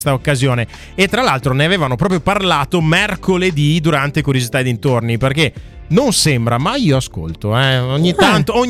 occasione. E tra l'altro ne avevano proprio parlato mercoledì durante Curiosità e dintorni, perché non sembra, ma io ascolto ogni tanto.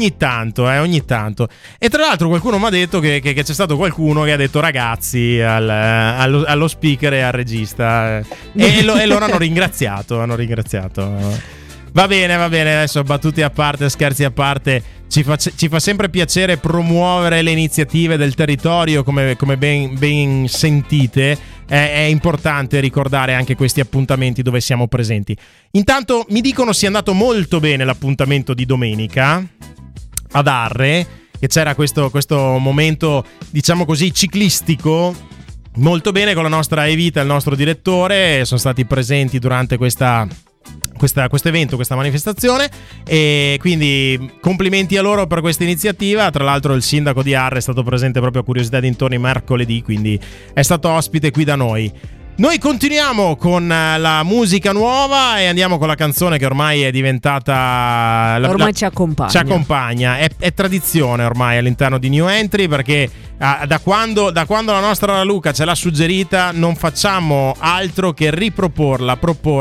E tra l'altro qualcuno mi ha detto che c'è stato qualcuno che ha detto ragazzi allo speaker e al regista e loro hanno ringraziato. Va bene, adesso battute a parte, scherzi a parte, ci fa sempre piacere promuovere le iniziative del territorio, come ben sentite. È importante ricordare anche questi appuntamenti dove siamo presenti. Intanto mi dicono sia andato molto bene l'appuntamento di domenica ad Arre, che c'era questo momento, diciamo così, ciclistico. Molto bene con la nostra Evita, il nostro direttore, sono stati presenti durante questo evento, questa manifestazione, e quindi complimenti a loro per questa iniziativa. Tra l'altro il sindaco di Arre è stato presente proprio a Curiosità e dintorni mercoledì, quindi è stato ospite qui da noi. Noi continuiamo con la musica nuova e andiamo con la canzone che ormai è diventata ci accompagna. È tradizione ormai all'interno di New Entry, perché da quando la nostra Raluca ce l'ha suggerita non facciamo altro che riproporla.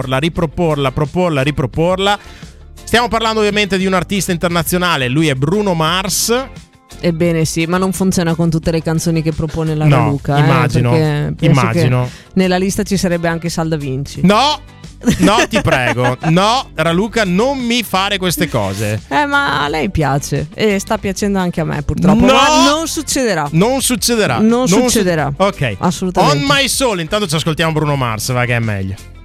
Stiamo parlando ovviamente di un artista internazionale, lui è Bruno Mars. Ebbene sì, ma non funziona con tutte le canzoni che propone la Raluca. Immagino. Che nella lista ci sarebbe anche Salda Vinci. No, ti prego. No, Raluca, non mi fare queste cose. Ma a lei piace e sta piacendo anche a me, purtroppo. No, ma non succederà. Non succederà. Ok, On assolutamente. My Soul. Intanto ci ascoltiamo Bruno Mars, va che è meglio.